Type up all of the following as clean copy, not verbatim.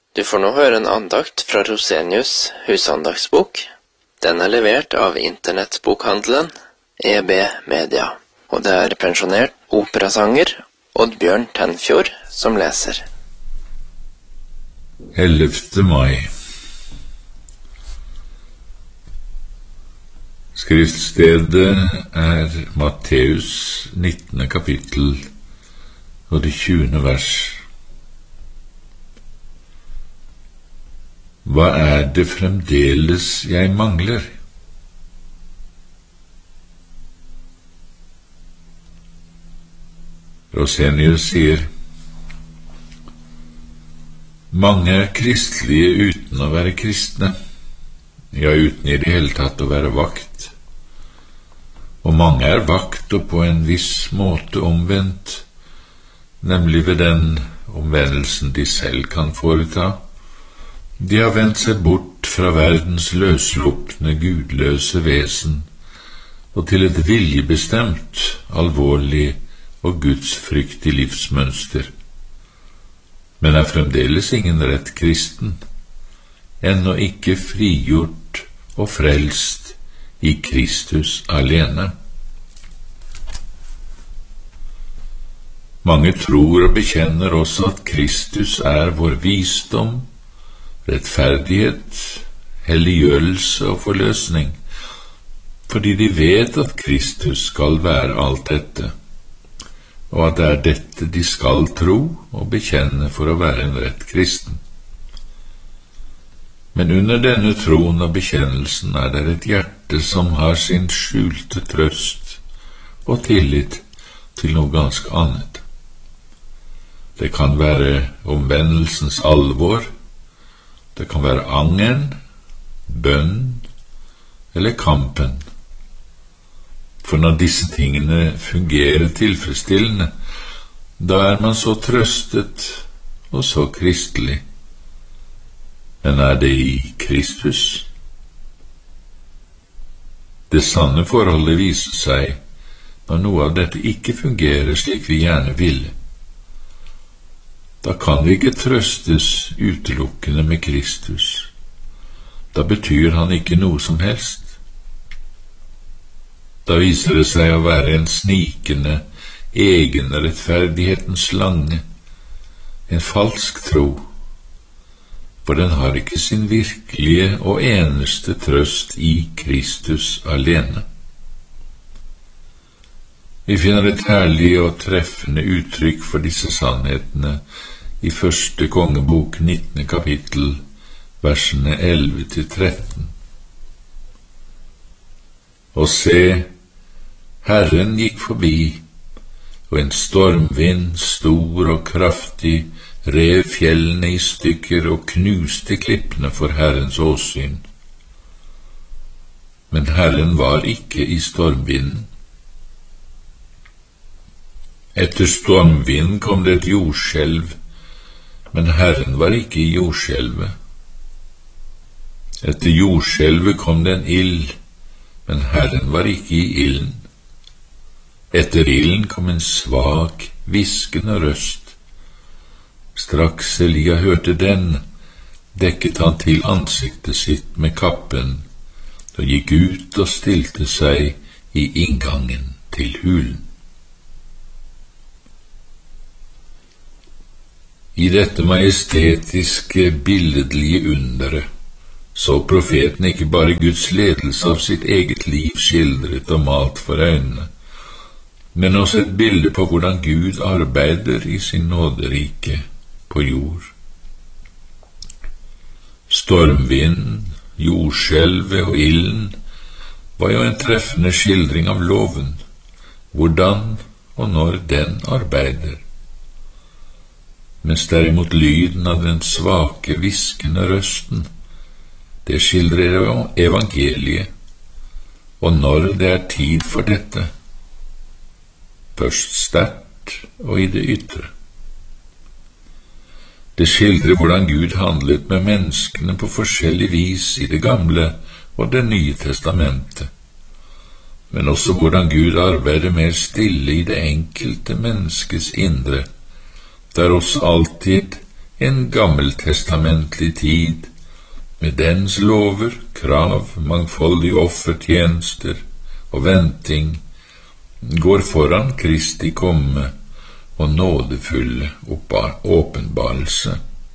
Du får nå høre en andakt fra Rosenius husandagsbok. Den er levert av internettbokhandelen EB Media, og det er pensjonert operasanger Oddbjørn Tenfjord som leser. 11. mai. Skriftstedet er Matteus 19. kapittel og det 20. vers. Hva er det fremdeles jeg mangler? Rosenius sier: mange er kristelige uten å være kristne, ja, uten i det hele tatt å være vakt. Og mange er vakt og på en viss måte omvendt, nemlig ved den omvendelsen de selv kan foreta. De har vendt seg bort fra verdens løsslupne, gudløse vesen og til et viljebestemt, alvorlig og gudsfryktig livsmønster, men er fremdeles ingen rett kristen, ennå ikke frigjort og frelst i Kristus alene. Mange tror og bekjenner også at Kristus er vår visdom, rettferdighet, helliggjørelse og forløsning, fordi de vet at Kristus skal være alt dette, og at det er dette de skal tro og bekjenne for å være en rett kristen. Men under denne troen og bekjennelsen er det et hjerte som har sin skjulte trøst og tillit til noe ganske annet. Det kan være omvendelsens alvor, det kan være angeren, bønn eller kampen. For når disse tingene fungerer tilfredsstillende, da er man så trøstet og så kristelig. Men er det i Kristus? Det sanne forholdet viser seg når noe av dette ikke fungerer slik vi gjerne ville. Da kan vi ikke trøstes utelukkende med Kristus. Da betyr han ikke noe som helst. Da viser det seg å være en snikende, egenrettferdighetens slange, en falsk tro, for den har ikke sin virkelige og eneste trøst i Kristus alene. Vi finner et herlig og treffende uttrykk for disse sannhetene i 1. kongebok 19. kapittel, versene 11-13. Og se, Herren gikk forbi, og en stormvind, stor og kraftig, rev fjellene i stykker og knuste klippene for Herrens åsyn. Men Herren var ikke i stormvinden. Etter stormvinden kom det et jordskjelv, men Herren var ikke i jordskjelvet. Etter jordskjelvet kom det en ild, men Herren var ikke i ilden. Etter ilden kom en svak, hviskende røst. Straks Elia hørte den, dekket han til ansiktet sitt med kappen, og gikk ut og stilte seg i inngangen til hulen. I dette majestetiske, billedlige underet så profeten ikke bare Guds ledelse av sitt eget liv skildret og malt for øynene, men også et bilde på hvordan Gud arbeider i sin nåderike på jord. Stormvinden, jordskjelvet og ilden var jo en treffende skildring av loven, hvordan og når den arbeider. Mens derimot lyden av den svake, hviskende røsten, det skildrer evangeliet, og når det er tid for dette, først sterkt og i det ytre. Det skildrer hvordan Gud handlet med menneskene på forskjellig vis i det gamle og det nye testamentet, men også hvordan Gud arbeider mer stille i det enkelte menneskes indre, der også alltid en gammeltestamentlig tid, med dens lover, krav, mangfoldige offertjenester og venting, går foran Kristi komme og nådefulle åpenbarelse.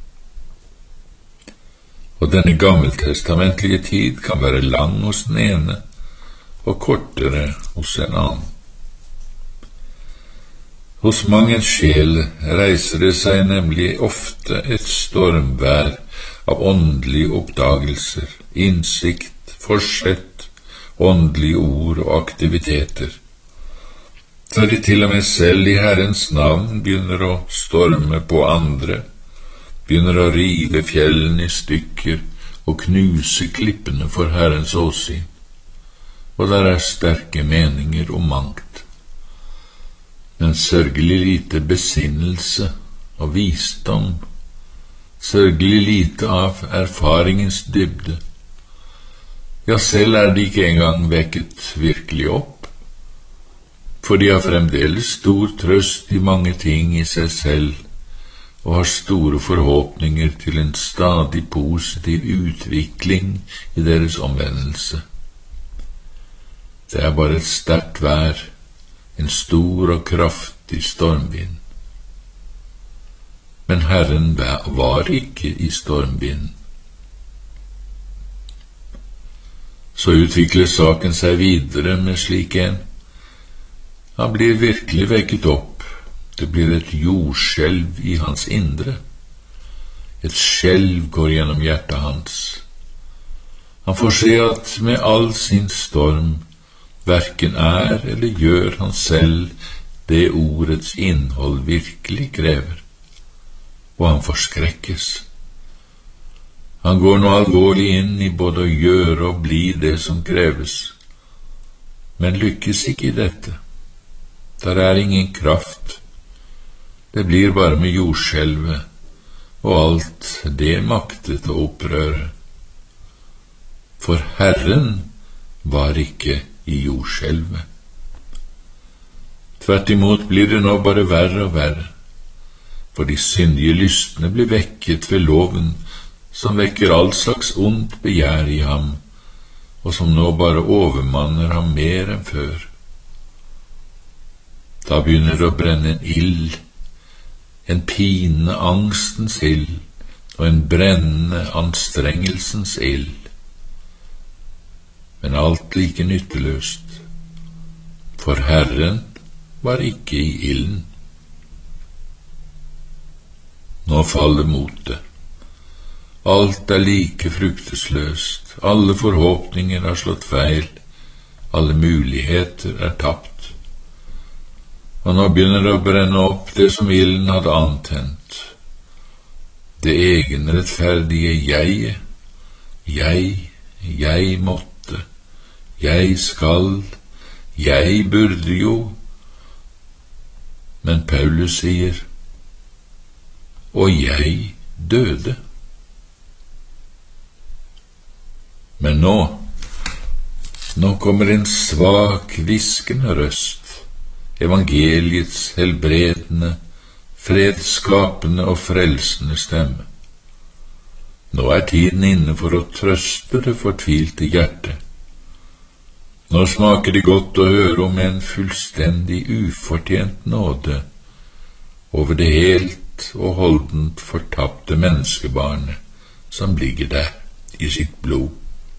Og denne gammeltestamentlige tid kan være lang hos den ene og kortere hos en annen. Hos mang en sjel reiser det seg nemlig ofte et stormvær av åndelige oppdagelser, innsikt, forsett, åndelige ord og aktiviteter, så de til og med selv i Herrens navn begynner å storme på andre, begynner å rive fjellene i stykker og knuse klippene for Herrens åsyn, og der er sterke meninger om mangt. Men sørgelig lite besinnelse og visdom, sørgelig lite av erfaringens dybde. Ja, selv er de ikke engang vekket virkelig opp, for de har fremdeles stor trøst i mange ting i seg selv, og har store forhåpninger til en stadig positiv utvikling i deres omvendelse. Det er bare et sterkt vær, en stor og kraftig stormvind. Men Herren var ikke i stormvind. Så utvikler saken seg videre med slik en. Han blir virkelig vekket opp. Det blir et jordskjelv i hans indre. Et skjelv går gjennom hjertet hans. Han får se at med all sin storm hverken er eller gjør han selv det ordets innhold virkelig krever, og han forskrekkes. Han går nå alvorlig inn i både å gjøre og bli det som kreves, men lykkes ikke i dette. Der er ingen kraft. Det blir bare med jordskjelvet, og alt det maktet å opprøre. For Herren var ikke i jordskjelvet. Tvert imot blir det nå bare verre og verre, for de syndige lystne blir vekket ved loven, som vekker all slags ondt begjær i ham, og som nå bare overmanner ham mer enn før. Da begynner det å brenne en ild, en pinende angstens ild, og en brennende anstrengelsens ild. Men alt like nytteløst, for Herren var ikke i ilden. Nå faller motet. Alt er like fruktesløst, alle forhåpninger har slått feil, alle muligheter er tapt. Og nå begynner det å brenne opp det som ilden hadde antent. Det egenrettferdige jeget. Jeg måtte. Jeg skal, jeg burde jo, men Paulus sier, og jeg døde. Men nå kommer en svak, hviskende røst, evangeliets helbredende, fredsskapende og frelsende stemme. Nå er tiden inne for å trøste det fortvilte hjertet. Nå smaker det godt å høre om en fullstendig ufortjent nåde over det helt og holdent fortapte menneskebarnet som ligger der i sitt blod.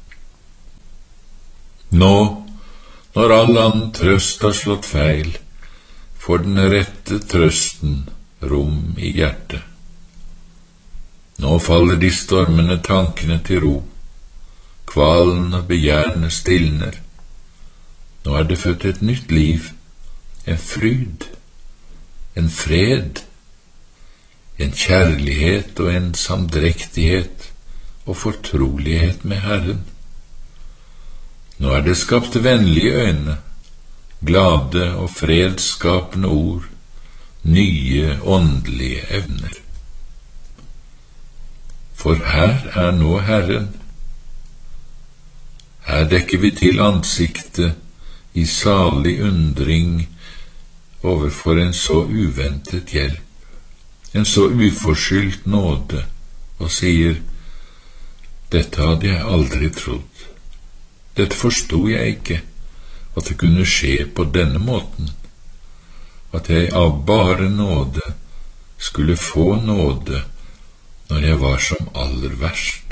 Nå, når all annen trøst har slått feil, får den rette trøsten rom i hjertet. Nå faller de stormende tankene til ro, kvalen og begjærene stilner. Nå er det født et nytt liv, en fryd, en fred, en kjærlighet og en samdrektighet og fortrolighet med Herren. Nå er det skapt vennlige øyne, glade og fredsskapende ord, nye åndelige evner. For her er nå Herren. Her dekker vi til ansiktet i salig undring overfor en så uventet hjelp, en så uforskyldt nåde, og sier, dette hadde jeg aldri trodd. Dette forstod jeg ikke, at det kunne skje på denne måten, at jeg av bare nåde skulle få nåde når jeg var som aller verst.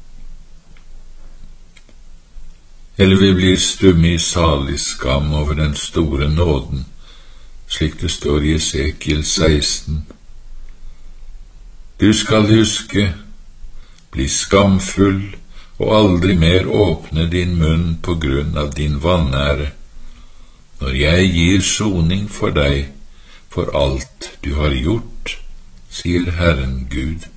Eller vi blir stumme i salig skam over den store nåden, slik det står i Esekiel 16. Du skal huske, bli skamfull og aldri mer åpne din munn på grunn av din vanære, når jeg gir soning for deg for alt du har gjort, sier Herren Gud.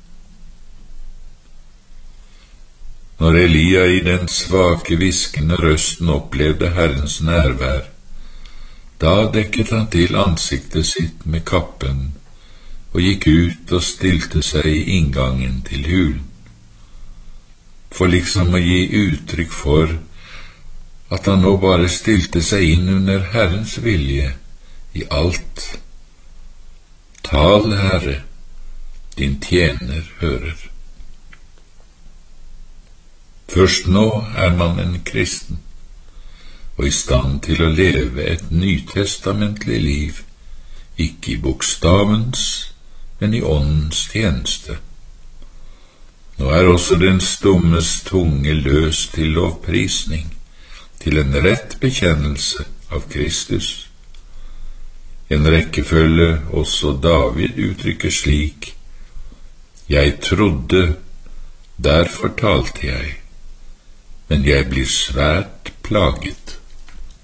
Når Elia i den svake, hviskende røsten opplevde Herrens nærvær, da dekket han til ansiktet sitt med kappen og gikk ut og stilte seg i inngangen til hulen, for liksom å gi uttrykk for at han nå bare stilte seg inn under Herrens vilje i alt. Tal, Herre, din tjener hører. Først nå er man en kristen, og i stand til å leve et nytestamentlig liv, ikke i bokstavens, men i åndens tjeneste. Nå er også den stummes tunge løst til lovprisning, til en rett bekjennelse av Kristus. En rekkefølge også David uttrykker slik, jeg trodde, derfor talte jeg, men jeg blir svært plaget.